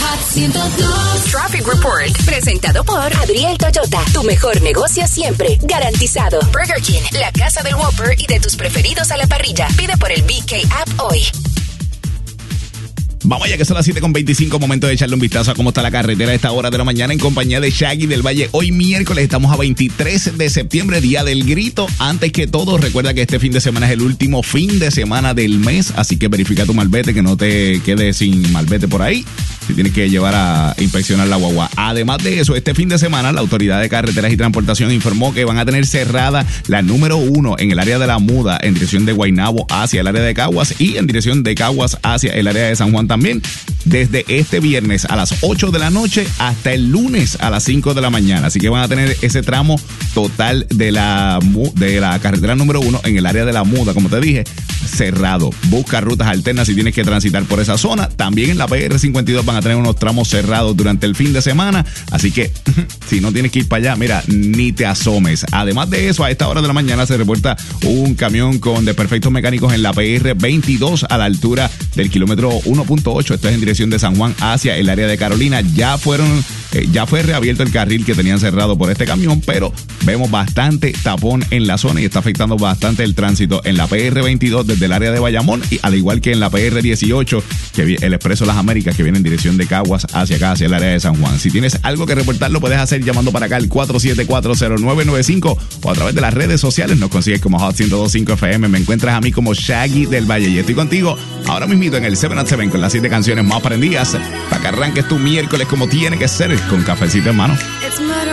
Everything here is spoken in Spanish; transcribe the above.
Hot 102. Traffic Report, presentado por Adriel Toyota, tu mejor negocio siempre, garantizado. Burger King, la casa del Whopper y de tus preferidos a la parrilla. Pide por el BK App hoy. Vamos allá, que son las 7:25, momento de echarle un vistazo a cómo está la carretera a esta hora de la mañana en compañía de Shaggy del Valle. Hoy miércoles estamos a 23 de septiembre, Día del Grito. Antes que todo, recuerda que este fin de semana es el último fin de semana del mes, así que verifica tu malvete, que no te quedes sin malvete por ahí. Si tienes que llevar a inspeccionar la guagua. Además de eso, este fin de semana la Autoridad de Carreteras y Transportación informó que van a tener cerrada la número 1 en el área de La Muda, en dirección de Guaynabo hacia el área de Caguas y en dirección de Caguas hacia el área de San Juan también, desde este viernes a las 8 de la noche hasta el lunes a las 5 de la mañana. Así que van a tener ese tramo total de la carretera número 1 en el área de La Muda, como te dije, cerrado. Busca rutas alternas si tienes que transitar por esa zona. También en la PR52 van a tener unos tramos cerrados durante el fin de semana, así que si no tienes que ir para allá, mira, ni te asomes. Además de eso, a esta hora de la mañana se reporta un camión con desperfectos mecánicos en la PR22 a la altura del kilómetro 1.8. Esto es en dirección de San Juan hacia el área de Carolina. Ya fue reabierto el carril que tenían cerrado por este camión, pero vemos bastante tapón en la zona y está afectando bastante el tránsito en la PR22 desde el área de Bayamón, y al igual que en la PR18, que el Expreso Las Américas, que viene en dirección de Caguas hacia acá, hacia el área de San Juan. Si tienes algo que reportar, lo puedes hacer llamando para acá al 4740995 o a través de las redes sociales. Nos consigues como Hot 102.5 FM. Me encuentras a mí como Shaggy del Valle y estoy contigo ahora mismito en el 7 at 7 con las 7 canciones más prendidas para que arranques tu miércoles como tiene que ser, con cafecito en mano.